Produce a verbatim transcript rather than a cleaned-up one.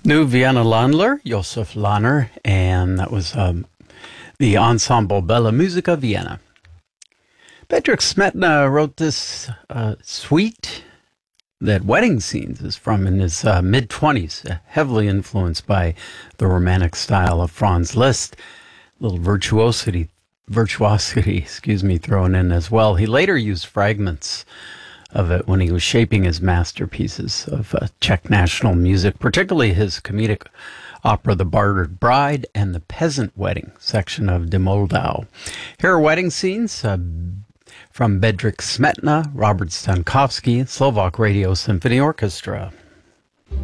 New Vienna Landler, Josef Lahner, and that was um, the ensemble Bella Musica Vienna. Bedřich Smetana wrote this uh, suite that Wedding Scenes is from in his uh, mid-twenties, uh, heavily influenced by the romantic style of Franz Liszt. A little virtuosity, virtuosity, excuse me, thrown in as well. He later used fragments of it when he was shaping his masterpieces of uh, Czech national music, particularly his comedic opera The Bartered Bride and the Peasant Wedding section of De Moldau. Here are wedding scenes uh, from Bedřich Smetana, Robert Stankowski, Slovak Radio Symphony Orchestra.